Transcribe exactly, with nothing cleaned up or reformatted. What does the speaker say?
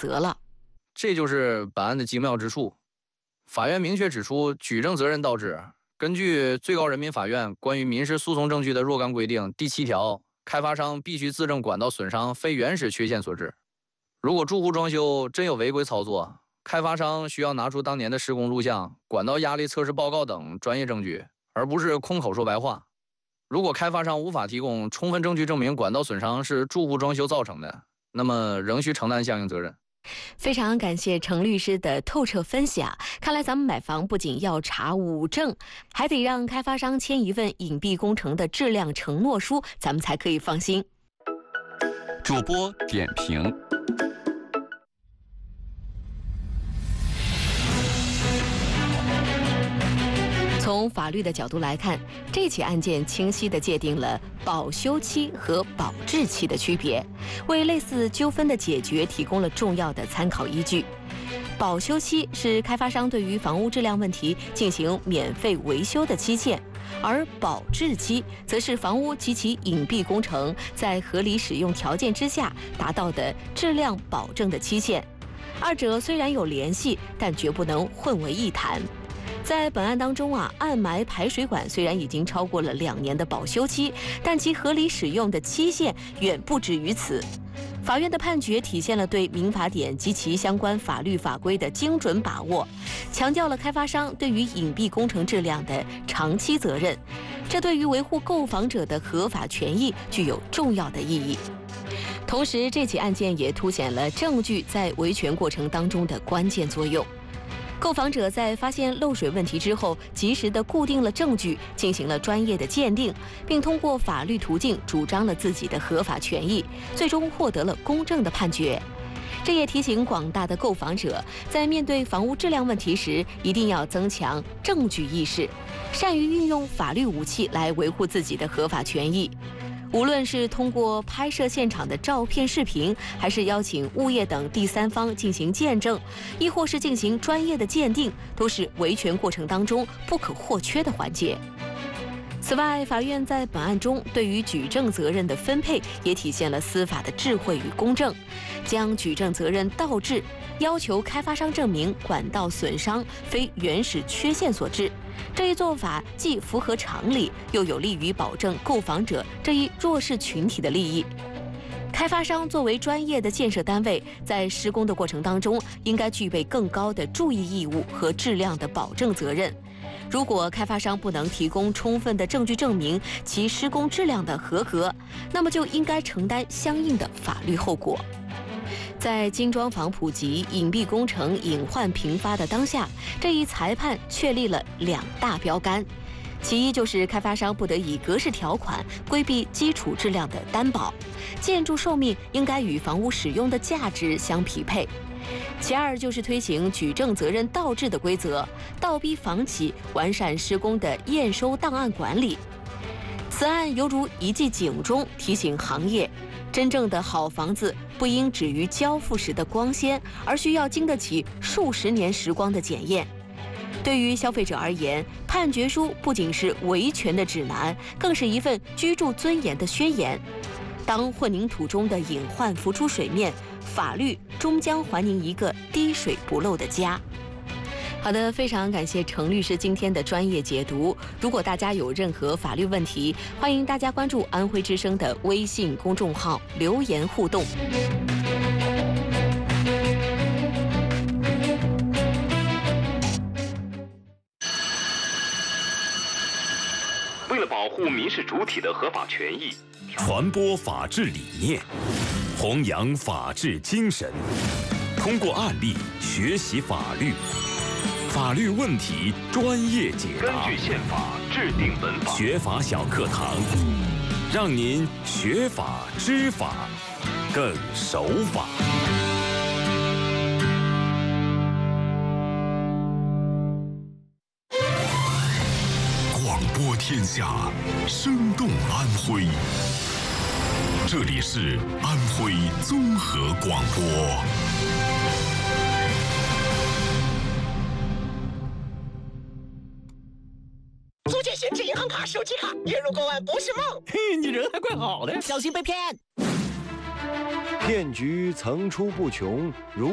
责了。 这就是本案的精妙之处。法院明确指出，举证责任倒置。根据最高人民法院关于民事诉讼证据的若干规定第七条，开发商必须自证管道损伤非原始缺陷所致。如果住户装修真有违规操作，开发商需要拿出当年的施工录像、管道压力测试报告等专业证据，而不是空口说白话。如果开发商无法提供充分证据证明管道损伤是住户装修造成的，那么仍需承担相应责任。 非常感谢程律师的透彻分享。看来咱们买房不仅要查物证，还得让开发商签一份隐蔽工程的质量承诺书，咱们才可以放心。 主播点评。 从法律的角度来看，这起案件清晰地界定了保修期和保质期的区别，为类似纠纷的解决提供了重要的参考依据。保修期是开发商对于房屋质量问题进行免费维修的期限，而保质期则是房屋及其隐蔽工程在合理使用条件之下达到的质量保证的期限。二者虽然有联系，但绝不能混为一谈。在本案当中啊，暗埋排水管虽然已经超过了两年的保修期，但其合理使用的期限远不止于此。法院的判决体现了对民法典及其相关法律法规的精准把握，强调了开发商对于隐蔽工程质量的长期责任，这对于维护购房者的合法权益具有重要的意义。同时，这起案件也凸显了证据在维权过程当中的关键作用。购房者在发现漏水问题之后，及时地固定了证据，进行了专业的鉴定，并通过法律途径主张了自己的合法权益，最终获得了公正的判决。这也提醒广大的购房者，在面对房屋质量问题时，一定要增强证据意识，善于运用法律武器来维护自己的合法权益。无论是通过拍摄现场的照片、视频，还是邀请物业等第三方进行见证，亦或是进行专业的鉴定，都是维权过程当中不可或缺的环节。此外，法院在本案中对于举证责任的分配也体现了司法的智慧与公正，将举证责任倒置，要求开发商证明管道损伤非原始缺陷所致。这一做法既符合常理，又有利于保证购房者这一弱势群体的利益。开发商作为专业的建设单位，在施工的过程当中，应该具备更高的注意义务和质量的保证责任。如果开发商不能提供充分的证据证明其施工质量的合格，那么就应该承担相应的法律后果。在精装房普及、隐蔽工程隐患频发的当下，这一裁判确立了两大标杆。其一就是开发商不得以格式条款规避基础质量的担保，建筑寿命应该与房屋使用的价值相匹配。其二就是推行举证责任倒置的规则，倒逼房企完善施工的验收档案管理。此案犹如一记警钟，提醒行业，真正的好房子不应止于交付时的光鲜，而需要经得起数十年时光的检验。对于消费者而言，判决书不仅是维权的指南，更是一份居住尊严的宣言。当混凝土中的隐患浮出水面，法律终将还您一个滴水不漏的家。好的，非常感谢程律师今天的专业解读。如果大家有任何法律问题，欢迎大家关注安徽之声的微信公众号留言互动。 为了保护民事主体的合法权益， 传播法治理念，弘扬法治精神，通过案例学习法律，法律问题专业解答， 根据宪法制定文法， 学法小课堂，让您学法知法，更守法。 广播天下，生动安徽。这里是安徽综合广播。 租借闲置银行卡、手机卡，月入过万不是梦。 嘿，你人还怪好的， 小心被骗。 骗局层出不穷，如